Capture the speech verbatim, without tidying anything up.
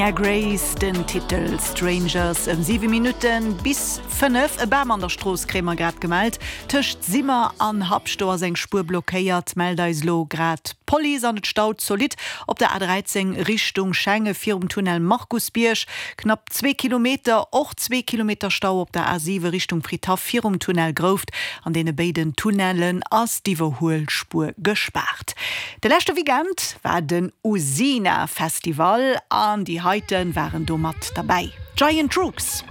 Air Grace den Titel Strangers um sieben Minuten bis fünf e Bam an der Stroos krämer grad gemalt Tcht simmer an Hauptstor seg Spur blockéiert Meldeislo grad Poli an et Staut solid op der A dreizehn Richtung Schenge vier um Tunnel Markusbiersch knapp zwei Kilometer och zwei Kilometer Stau op der A sieben Richtung Friedhof vier um Tunnel Groft an dene beiden Tunnelen ass diewerhoelspur gespart. De lechte Weekend war den Usina Festival an die Heiten waren do mat dabei. Giant Trooks.